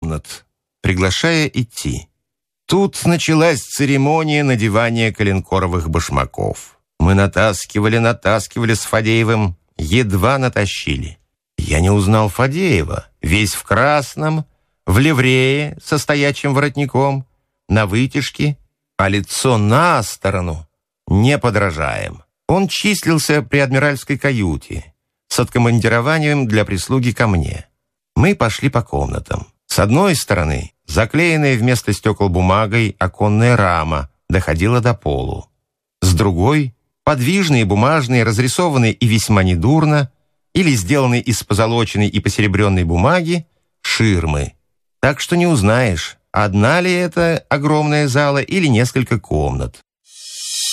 комнат, приглашая идти. Тут началась церемония надевания коленкоровых башмаков. Мы натаскивали с Фадеевым, едва натащили. Я не узнал Фадеева, весь в красном, в ливрее со стоячим воротником, на вытяжке, а лицо на сторону неподражаем. Он числился при адмиральской каюте с откомандированием для прислуги ко мне. Мы пошли по комнатам. С одной стороны, заклеенная вместо стекол бумагой оконная рама доходила до полу. С другой, подвижные, бумажные, разрисованные и весьма недурно, или сделанные из позолоченной и посеребренной бумаги, ширмы. Так что не узнаешь, одна ли это огромная зала или несколько комнат.